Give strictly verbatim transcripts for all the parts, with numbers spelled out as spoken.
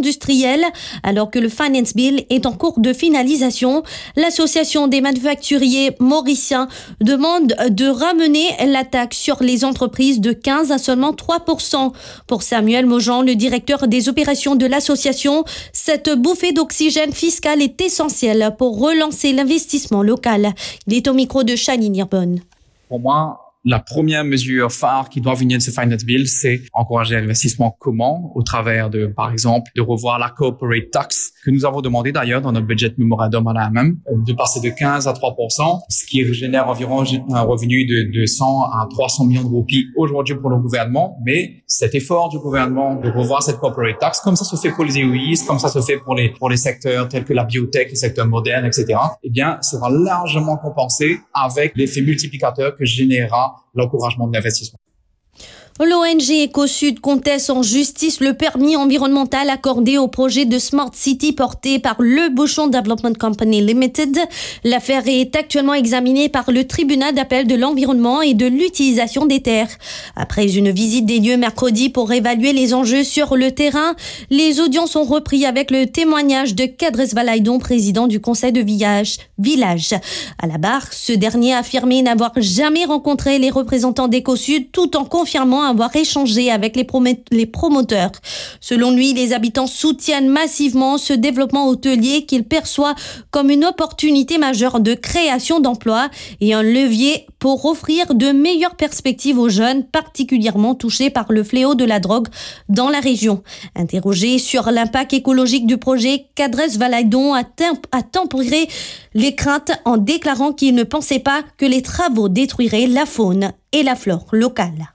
industriels. Alors que le Finance Bill est en cours de finalisation, l'Association des manufacturiers mauriciens demande de ramener la taxe sur les entreprises de quinze à seulement trois pour cent. Pour Samuel Maujean, le directeur des opérations de l'association, cette bouffée d'oxygène fiscal est essentielle pour relancer l'investissement local. Il est au micro de Shaline Irbonne. Pour moi, la première mesure phare qui doit venir de ce Finance Bill, c'est encourager l'investissement commun au travers de, par exemple, de revoir la corporate tax que nous avons demandé d'ailleurs dans notre budget memorandum à la M M, de passer de quinze à trois pour cent, ce qui génère environ un revenu de, de cent à trois cents millions de roupies aujourd'hui pour le gouvernement. Mais cet effort du gouvernement de revoir cette corporate tax, comme ça se fait pour les E U I S, comme ça se fait pour les, pour les secteurs tels que la biotech, les secteurs modernes, et cetera, eh bien, sera largement compensé avec l'effet multiplicateur que générera l'encouragement de l'investissement. L'O N G Ecosud conteste en justice le permis environnemental accordé au projet de Smart City porté par le Bouchon Development Company Limited. L'affaire est actuellement examinée par le tribunal d'appel de l'environnement et de l'utilisation des terres. Après une visite des lieux mercredi pour évaluer les enjeux sur le terrain, les audiences ont repris avec le témoignage de Kadres Valaydon, président du conseil de village. village. À la barre, ce dernier a affirmé n'avoir jamais rencontré les représentants d'Ecosud tout en confirmant avoir échangé avec les, prom- les promoteurs. Selon lui, les habitants soutiennent massivement ce développement hôtelier qu'il perçoit comme une opportunité majeure de création d'emplois et un levier pour offrir de meilleures perspectives aux jeunes particulièrement touchés par le fléau de la drogue dans la région. Interrogé sur l'impact écologique du projet, Kadres Valaydon a, temp- a tempéré les craintes en déclarant qu'il ne pensait pas que les travaux détruiraient la faune et la flore locale.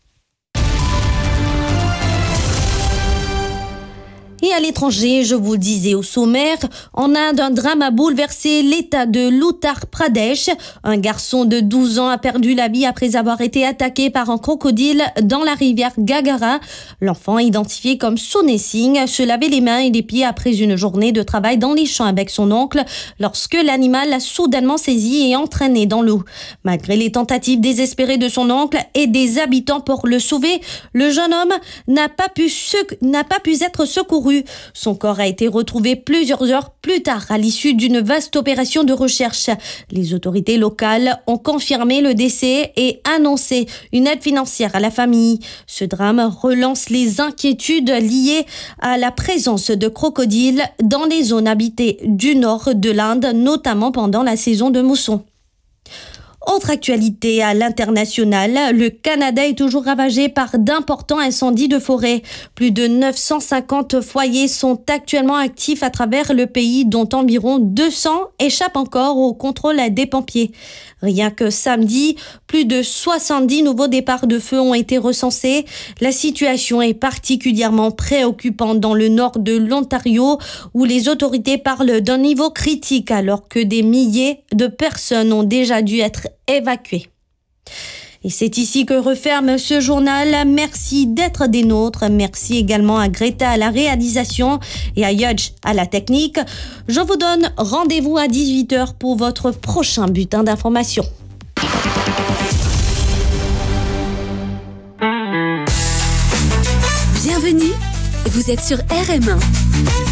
Et à l'étranger, je vous le disais au sommaire, en Inde, un drame a bouleversé l'état de l'Uttar Pradesh. Un garçon de douze ans a perdu la vie après avoir été attaqué par un crocodile dans la rivière Gagara. L'enfant, identifié comme Sone Singh, se lavait les mains et les pieds après une journée de travail dans les champs avec son oncle lorsque l'animal l'a soudainement saisi et entraîné dans l'eau. Malgré les tentatives désespérées de son oncle et des habitants pour le sauver, le jeune homme n'a pas pu, sec- n'a pas pu être secouru. Son corps a été retrouvé plusieurs heures plus tard à l'issue d'une vaste opération de recherche. Les autorités locales ont confirmé le décès et annoncé une aide financière à la famille. Ce drame relance les inquiétudes liées à la présence de crocodiles dans les zones habitées du nord de l'Inde, notamment pendant la saison de mousson. Autre actualité à l'international, le Canada est toujours ravagé par d'importants incendies de forêt. Plus de neuf cent cinquante foyers sont actuellement actifs à travers le pays, dont environ deux cents échappent encore au contrôle des pompiers. Rien que samedi, plus de soixante-dix nouveaux départs de feu ont été recensés. La situation est particulièrement préoccupante dans le nord de l'Ontario, où les autorités parlent d'un niveau critique alors que des milliers de personnes ont déjà dû être évacuées. Et c'est ici que referme ce journal. Merci d'être des nôtres. Merci également à Greta à la réalisation et à Yudge à la technique. Je vous donne rendez-vous à dix-huit heures pour votre prochain bulletin d'information. Bienvenue, vous êtes sur R M un.